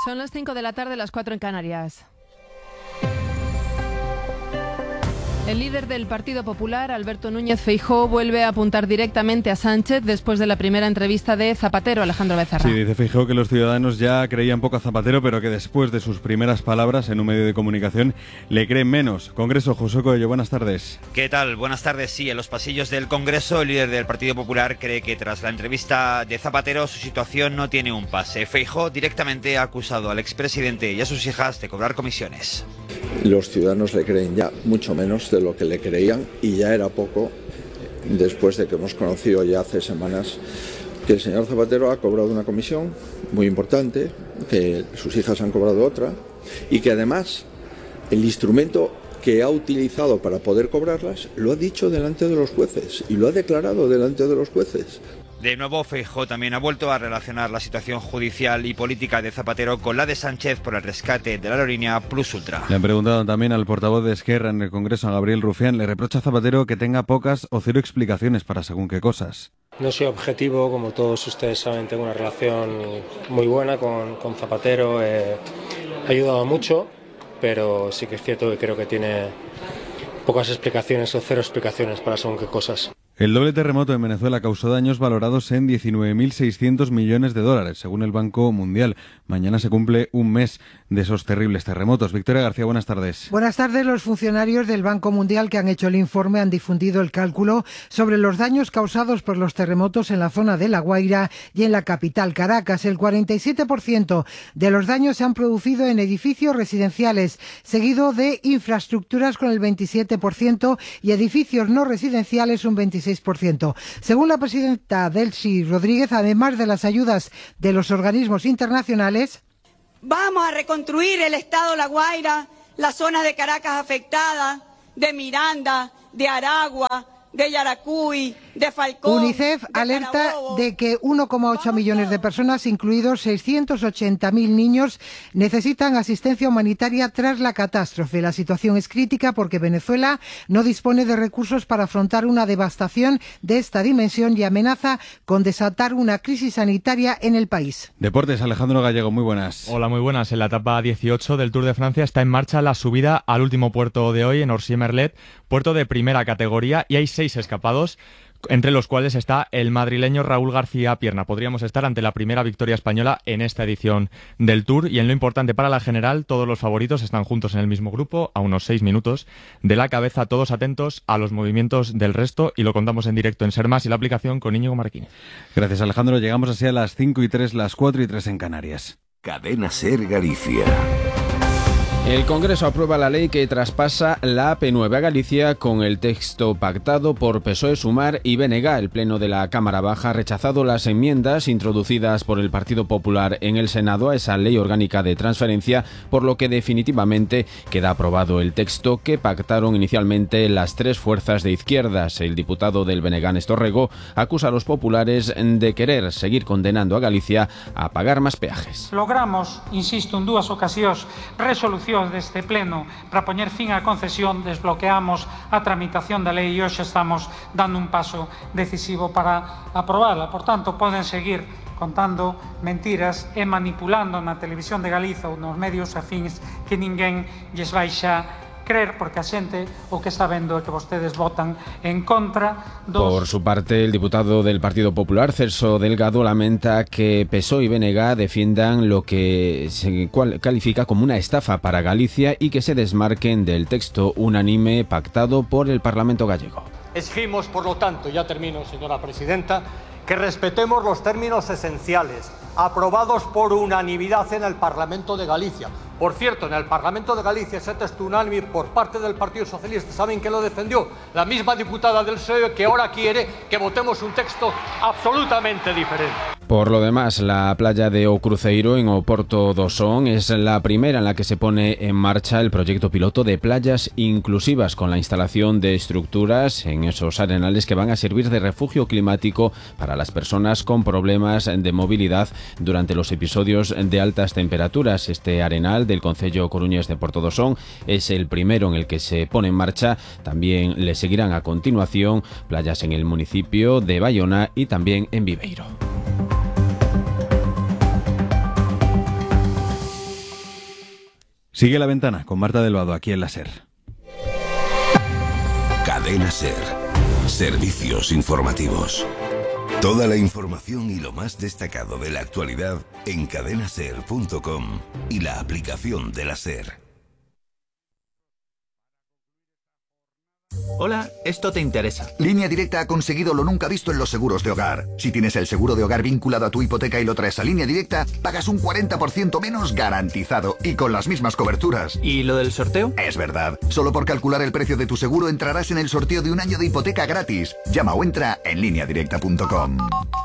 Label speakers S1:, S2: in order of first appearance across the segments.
S1: Son las 5 de la tarde, las 4 en Canarias. El líder del Partido Popular, Alberto Núñez Feijóo, vuelve a apuntar directamente a Sánchez después de la primera entrevista de Zapatero, Alejandro Becerra.
S2: Sí, dice Feijóo que los ciudadanos ya creían poco a Zapatero, pero que después de sus primeras palabras en un medio de comunicación le creen menos. Congreso, José Coello, buenas tardes.
S3: ¿Qué tal? Buenas tardes. Sí, en los pasillos del Congreso, el líder del Partido Popular cree que tras la entrevista de Zapatero su situación no tiene un pase. Feijóo directamente ha acusado al expresidente y a sus hijas de cobrar comisiones.
S4: Los ciudadanos le creen ya mucho menos de lo que le creían, y ya era poco después de que hemos conocido ya hace semanas que el señor Zapatero ha cobrado una comisión muy importante, que sus hijas han cobrado otra, y que además el instrumento que ha utilizado para poder cobrarlas lo ha dicho delante de los jueces y lo ha declarado delante de los jueces.
S3: De nuevo, Feijóo también ha vuelto a relacionar la situación judicial y política de Zapatero con la de Sánchez por el rescate de la aerolínea Plus Ultra.
S2: Le han preguntado también al portavoz de Esquerra en el Congreso, a Gabriel Rufián. Le reprocha a Zapatero que tenga pocas o cero explicaciones para según qué cosas.
S5: No soy objetivo, como todos ustedes saben, tengo una relación muy buena con Zapatero, ha ayudado mucho, pero sí que es cierto que creo que tiene pocas explicaciones o cero explicaciones para según qué cosas.
S2: El doble terremoto en Venezuela causó daños valorados en 19.600 millones de dólares, según el Banco Mundial. Mañana se cumple un mes de esos terribles terremotos. Victoria García, buenas tardes.
S6: Buenas tardes. Los funcionarios del Banco Mundial que han hecho el informe han difundido el cálculo sobre los daños causados por los terremotos en la zona de La Guaira y en la capital, Caracas. El 47% de los daños se han producido en edificios residenciales, seguido de infraestructuras con el 27% y edificios no residenciales un 26%. Según la presidenta Delcy Rodríguez, además de las ayudas de los organismos internacionales,
S7: vamos a reconstruir el estado La Guaira, las zonas de Caracas afectadas, de Miranda, de Aragua, de Yaracuy, de Falcón.
S6: UNICEF alerta
S7: Carabobo
S6: de que 1,8 millones de personas, incluidos 680.000 niños, necesitan asistencia humanitaria tras la catástrofe. La situación es crítica porque Venezuela no dispone de recursos para afrontar una devastación de esta dimensión y amenaza con desatar una crisis sanitaria en el país.
S2: Deportes, Alejandro Gallego, muy buenas.
S8: Hola, muy buenas. En la etapa 18 del Tour de Francia está en marcha la subida al último puerto de hoy, en Orsier-Merlet, puerto de primera categoría, y hay 6 escapados, entre los cuales está el madrileño Raúl García Pierna. Podríamos estar ante la primera victoria española en esta edición del Tour, y en lo importante para la general, todos los favoritos están juntos en el mismo grupo, a unos 6 minutos de la cabeza, todos atentos a los movimientos del resto, y lo contamos en directo en Ser Más y la aplicación con Íñigo Marquínez.
S2: Gracias, Alejandro. Llegamos así a las 5:03, las 4:03 en Canarias.
S9: Cadena Ser Galicia.
S10: El Congreso aprueba la ley que traspasa la AP9 a Galicia con el texto pactado por PSOE, Sumar y BNG. El Pleno de la Cámara Baja ha rechazado las enmiendas introducidas por el Partido Popular en el Senado a esa ley orgánica de transferencia, por lo que definitivamente queda aprobado el texto que pactaron inicialmente las 3 fuerzas de izquierdas. El diputado del BNG, Néstor Rego, acusa a los populares de querer seguir condenando a Galicia a pagar más peajes.
S11: Logramos, insisto, en 2 ocasións, resolución deste pleno para poñer fin á concesión, desbloqueamos a tramitación da lei e hoxe estamos dando un paso decisivo para aprobala. Por tanto, poden seguir contando mentiras e manipulando na televisión de Galiza ou nos medios afíns que ninguén lles vai xa creer, porque a xente o que está vendo é que vostedes votan en contra dos...
S10: Por su parte, el diputado del Partido Popular, Celso Delgado, lamenta que PSOE y BNG defiendan lo que se califica como una estafa para Galicia y que se desmarquen del texto unánime pactado por el Parlamento gallego.
S12: Exigimos, por lo tanto, ya termino, señora presidenta, que respetemos los términos esenciales aprobados por unanimidad en el Parlamento de Galicia. Por cierto, en el Parlamento de Galicia ese texto unánime por parte del Partido Socialista, ¿saben quién lo defendió? La misma diputada del PSOE que ahora quiere que votemos un texto absolutamente diferente.
S10: Por lo demás, la playa de O Cruceiro en Oporto do Son es la primera en la que se pone en marcha el proyecto piloto de playas inclusivas, con la instalación de estructuras en esos arenales que van a servir de refugio climático para las personas con problemas de movilidad durante los episodios de altas temperaturas. Este arenal del concello coruñés de Porto do Son es el primero en el que se pone en marcha. También le seguirán a continuación playas en el municipio de Baiona y también en Viveiro.
S2: Sigue La Ventana con Marta del Vado aquí en la SER.
S9: Cadena SER. Servicios informativos. Toda la información y lo más destacado de la actualidad en cadenaser.com y la aplicación de la SER.
S13: Hola, esto te interesa.
S14: Línea Directa ha conseguido lo nunca visto en los seguros de hogar. Si tienes el seguro de hogar vinculado a tu hipoteca y lo traes a Línea Directa, pagas un 40% menos garantizado y con las mismas coberturas.
S13: ¿Y lo del sorteo?
S14: Es verdad. Solo por calcular el precio de tu seguro entrarás en el sorteo de un año de hipoteca gratis. Llama o entra en lineadirecta.com.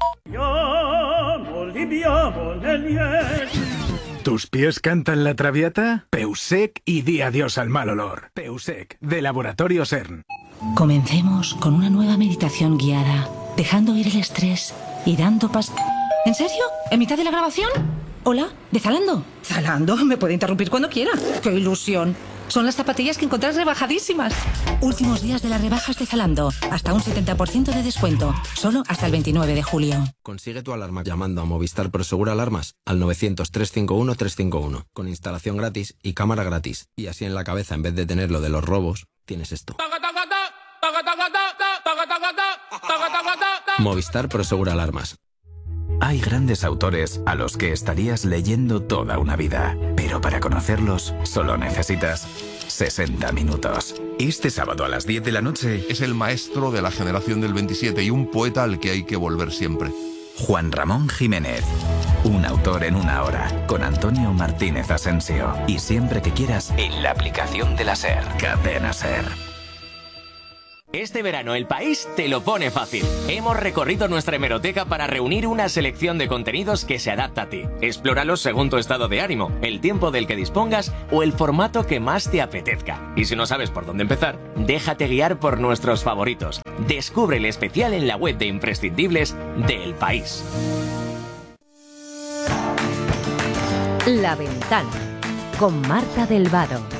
S15: ¿Tus pies cantan la traviata? Peusec y di adiós al mal olor. Peusec, de Laboratorio CERN.
S16: Comencemos con una nueva meditación guiada, dejando ir el estrés y dando paso... ¿En serio? ¿En mitad de la grabación? ¿Hola? ¿De Zalando? ¿Zalando? Me puede interrumpir cuando quiera. ¡Qué ilusión! Son las zapatillas que encontrás rebajadísimas. Últimos días de las rebajas de Zalando. Hasta un 70% de descuento. Solo hasta el 29 de julio.
S17: Consigue tu alarma llamando a Movistar Prosegur Alarmas al 900-351-351. Con instalación gratis y cámara gratis. Y así en la cabeza, en vez de tener lo de los robos, tienes esto. Movistar Prosegur Alarmas.
S18: Hay grandes autores a los que estarías leyendo toda una vida, pero para conocerlos solo necesitas 60 minutos. Este sábado a las 10 de la noche
S19: es el maestro de la generación del 27 y un poeta al que hay que volver siempre.
S18: Juan Ramón Jiménez, un autor en una hora, con Antonio Martínez Asensio. Y siempre que quieras, en la aplicación de la SER. Cadena SER.
S20: Este verano El País te lo pone fácil. Hemos recorrido nuestra hemeroteca para reunir una selección de contenidos que se adapta a ti. Explóralos según tu estado de ánimo, el tiempo del que dispongas o el formato que más te apetezca. Y si no sabes por dónde empezar, déjate guiar por nuestros favoritos. Descubre el especial en la web de imprescindibles de El País.
S21: La Ventana con Marta del Vado.